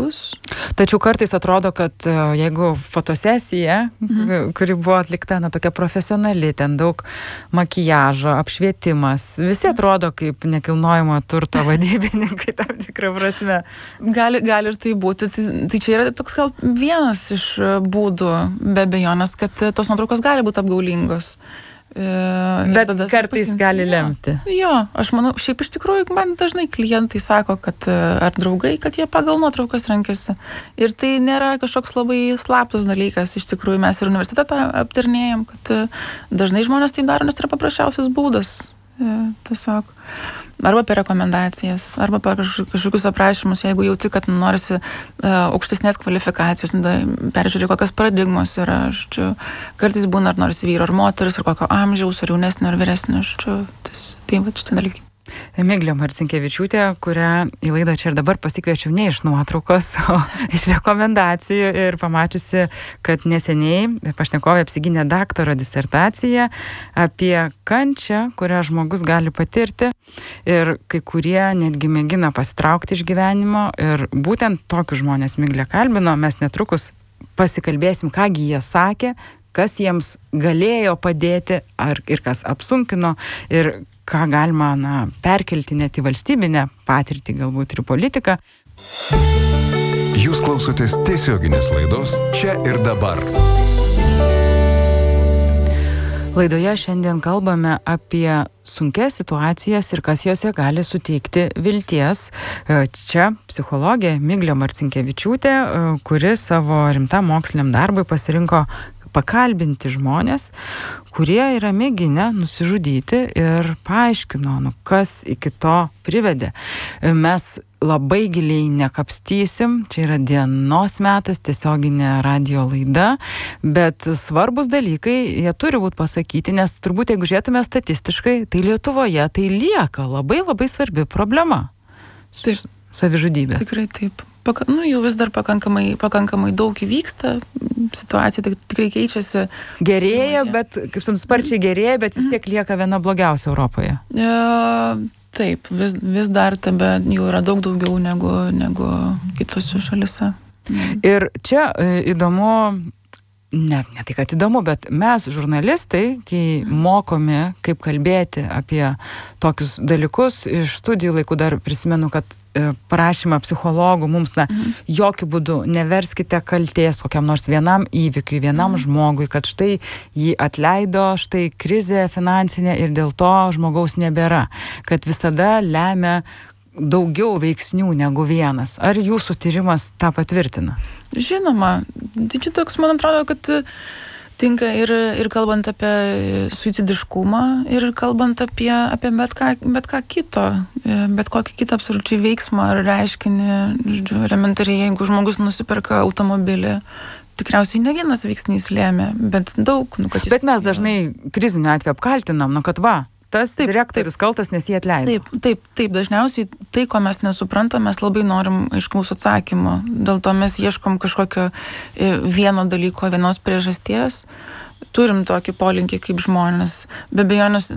žmogus. Tačiau kartais atrodo, kad jeigu fotosesija, kuri buvo atlikta, tokia profesionali, ten daug makijažo, apšvietimas, visi atrodo kaip nekilnojamo turto vadybininkai tam tikrą prasme. Gali ir tai būti. Tai čia yra toks gal vienas iš būdų, be abejonės, kad tos nuotraukos gali būti apgaulingos. Bet kartais gali lemti. Jo, aš manau, šiaip iš tikrųjų man dažnai klientai sako, kad ar draugai, kad jie pagal nuotraukas renkasi. Ir tai nėra kažkoks labai slaptas dalykas. Iš tikrųjų mes ir universitetą aptarnėjom, kad dažnai žmonės taip daro, nes tai yra paprasčiausias būdas. Tiesiog. Arba per rekomendacijas, arba per kažkokius aprašymus, jeigu jauti, kad norisi aukštesnės kvalifikacijos, peržiūrėti, kokios paradigmos yra. Kartais būna, ar norisi vyro, ar moteris, ar kokio amžiaus, ar jaunesnio, ar vyresnio. Tai va, šitie dalykai. Miglė Marcinkevičiūtė, kurią į laidą čia ir dabar pasikviečiau ne iš nuotraukos, o iš rekomendacijų ir pamačiusi, kad neseniai pašnekovė apsigynė daktaro disertaciją apie kančią, kurią žmogus gali patirti ir kai kurie netgi mėgina pasitraukti iš gyvenimo ir būtent tokius žmonės Miglė kalbino. Mes netrukus pasikalbėsim, kągi jie sakė, kas jiems galėjo padėti ir kas apsunkino ir ką galima perkelti net į valstybinę patirtį, galbūt ir politiką. Jūs klausotės tiesioginės laidos Čia ir dabar. Laidoje šiandien kalbame apie sunkias situacijas ir kas jose gali suteikti vilties. Čia psichologė Miglė Marcinkevičiūtė, kuri savo rimtam moksliniam darbui pasirinko pakalbinti žmonės, kurie yra mėginę nusižudyti ir paaiškino, kas iki to privedė. Mes labai giliai nekapstysim, čia yra dienos metas, tiesioginė radio laida, bet svarbus dalykai, jie turi būti pasakyti, nes turbūt jeigu žiūrėtume statistiškai, tai Lietuvoje tai lieka labai labai svarbi problema. Taip. Savižudybės. Tikrai taip. Jau vis dar pakankamai daug įvyksta, situacija tikrai keičiasi. Gerėja, bet, kaip sparčiai gerėja, bet vis tiek lieka viena blogiausia Europoje. Taip, vis dar tebe jau yra daug daugiau negu kitose šalise. Ir čia įdomu, ne tai, kad įdomu, bet mes, žurnalistai, kai mokomi, kaip kalbėti apie tokius dalykus, iš studijų laikų dar prisimenu, kad prašymą psichologų mums, jokių būdų neverskite kaltės kokiam nors vienam įvykiui, vienam žmogui, kad štai jį atleido, štai krizė finansinė ir dėl to žmogaus nebėra, kad visada lemia daugiau veiksnių negu vienas. Ar jūsų tyrimas tą patvirtina? Žinoma. Tai čia toks, man atrodo, kad tinka ir kalbant apie suicidiškumą, ir kalbant apie bet ką kito, bet kokį kitą absoliučiai veiksmą ar reiškinį. Elementariai, jeigu žmogus nusiperka automobilį, tikriausiai ne vienas veiksnys lėmė, bet daug. Bet mes dažnai kriziniu atveju apkaltinam, kad tas direktorius kaltas, nes jį atleido. Taip, dažniausiai tai, ko mes nesuprantam, mes labai norim aiškaus atsakymo. Dėl to mes ieškom kažkokio vieno dalyko, vienos priežasties. Turim tokį polinkį kaip žmonės. Be abejonės,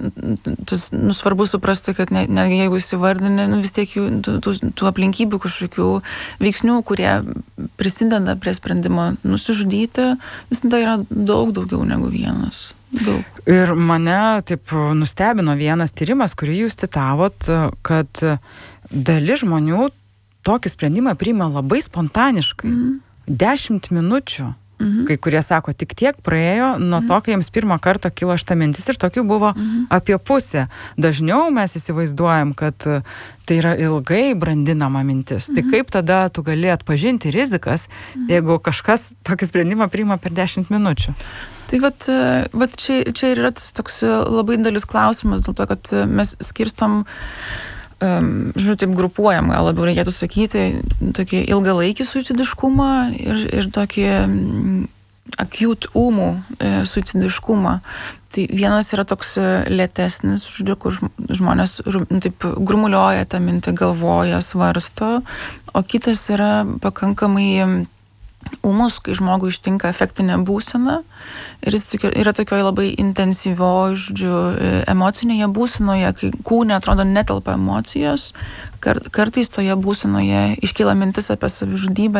svarbu suprasti, kad netgi jeigu įsivardini, vis tiek tų aplinkybių kažkokių veiksnių, kurie prisideda prie sprendimo nusižudyti, visada yra daug daugiau negu vienas. Daug. Ir mane taip nustebino vienas tyrimas, kurį jūs citavot, kad dalis žmonių tokį sprendimą priima labai spontaniškai. 10 minučių. Kai kurie sako, tik tiek praėjo nuo to, kai jiems pirmą kartą kilo šita mintis ir tokių buvo apie pusę. Dažniau mes įsivaizduojam, kad tai yra ilgai brandinama mintis. Tai kaip tada tu gali atpažinti rizikas, jeigu kažkas tokį sprendimą priima per 10 minučių? Tai vat čia ir yra tas toks labai didelis klausimas, dėl to, kad mes skirstom taip grupuojam, gal labiau reikėtų sakyti, tokį ilgalaikį suicidiškumą ir tokį acute ūmų suicidiškumą. Tai vienas yra toks lėtesnis, kur žmonės taip grumulioja tą mintį, galvoja, svarsto, o kitas yra pakankamai ūmus, kai žmogui ištinka afektinė būsena ir jis yra tokioj labai intensyvioj emocinėje būsenoje, kai kūne atrodo netelpa emocijos, kartais toje būsenoje iškyla mintis apie savižudybę